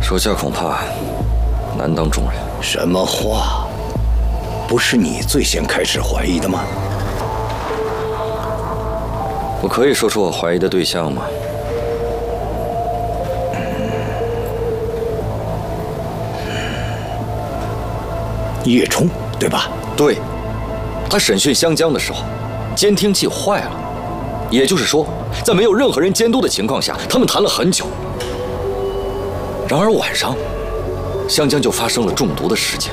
手下恐怕难当重任。 什么话？不是你最先开始怀疑的吗？ 我可以说出我怀疑的对象吗？ 叶冲，对吧？ 对，他审讯湘江的时候，监听器坏了，也就是说，在没有任何人监督的情况下，他们谈了很久。然而晚上，湘江就发生了中毒的事件。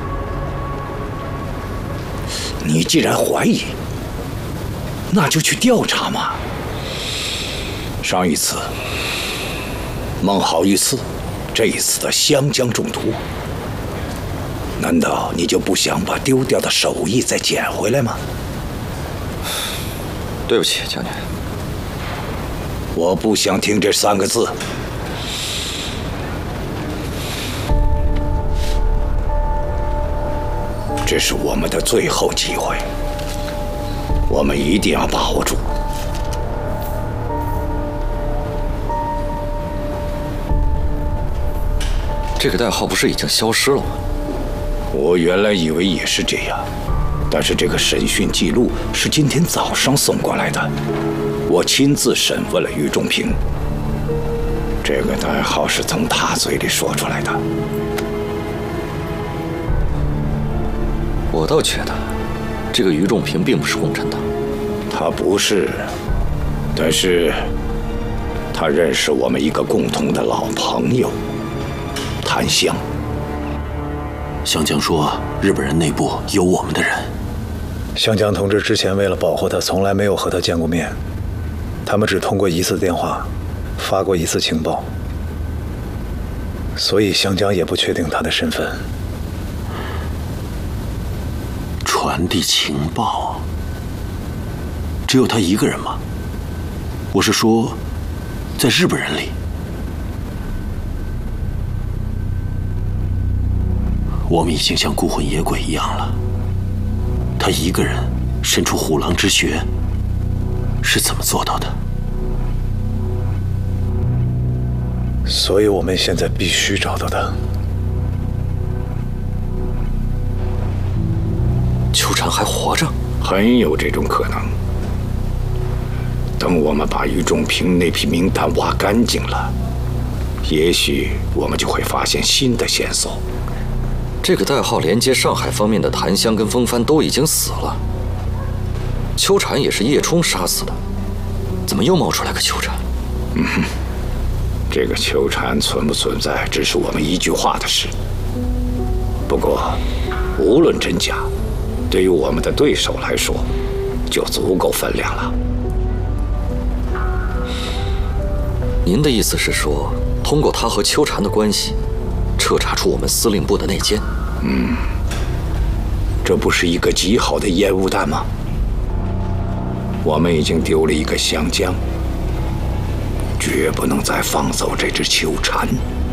你既然怀疑，那就去调查嘛。上一次孟好遇刺，这一次的湘江中毒，难道你就不想把丢掉的手艺再捡回来吗？ 对不起，将军。 我不想听这3个字。这是我们的最后机会，我们一定要把握住。 这个代号不是已经消失了吗？ 我原来以为也是这样，但是这个审讯记录是今天早上送过来的，我亲自审问了于仲平，这个代号是从他嘴里说出来的。 我倒觉得，这个于仲平并不是共产党。 他不是，但是他认识我们一个共同的老朋友，檀香。 湘江说，日本人内部有我们的人。 湘江同志之前为了保护他，从来没有和他见过面，他们只通过1次电话，发过1次情报，所以湘江也不确定他的身份。 传递情报，只有他一个人吗？我是说，在日本人里。我们已经像孤魂野鬼一样了。他一个人伸出虎狼之穴，是怎么做到的？ 所以我们现在必须找到他。 秋蝉还活着？ 很有这种可能。等我们把于仲平那批名单挖干净了，也许我们就会发现新的线索。 这个代号连接上海方面的檀香跟风帆都已经死了，秋蝉也是叶冲杀死的，怎么又冒出来个秋蝉？ 这个秋蝉存不存在，只是我们一句话的事。不过，无论真假，对于我们的对手来说，就足够分量了。 您的意思是说，通过他和秋蝉的关系，彻查出我们司令部的内奸？ 这不是一个极好的烟雾弹吗？我们已经丢了一个湘江，绝不能再放走这只秋蝉。